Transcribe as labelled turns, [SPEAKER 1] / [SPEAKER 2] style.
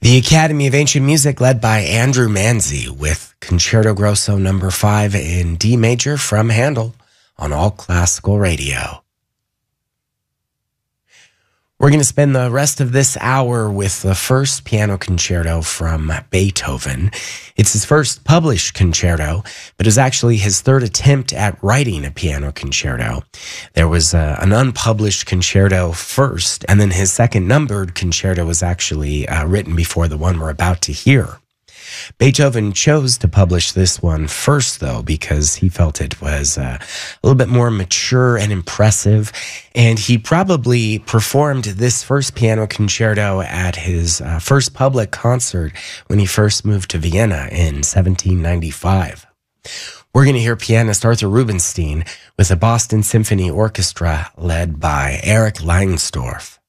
[SPEAKER 1] The Academy of Ancient Music led by Andrew Manzi with Concerto Grosso No. 5 in D major from Handel on All Classical Radio. We're going to spend the rest of this hour with the first piano concerto from Beethoven. It's his first published concerto, but it was actually his third attempt at writing a piano concerto. There was an unpublished concerto first, and then his second numbered concerto was actually written before the one we're about to hear. Beethoven chose to publish this one first, though, because he felt it was a little bit more mature and impressive, and he probably performed this first piano concerto at his first public concert when he first moved to Vienna in 1795. We're going to hear pianist Arthur Rubinstein with the Boston Symphony Orchestra led by Eric Langsdorff.